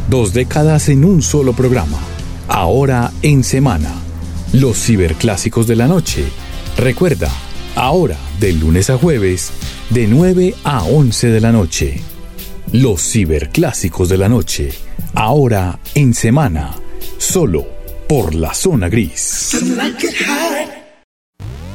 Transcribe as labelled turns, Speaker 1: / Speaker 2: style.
Speaker 1: 2 décadas en un solo programa. Ahora en semana. Los ciberclásicos de la noche. Recuerda, ahora de lunes a jueves, de 9 a 11 de la noche. Los ciberclásicos de la noche. Ahora en semana. Solo por La Zona Gris.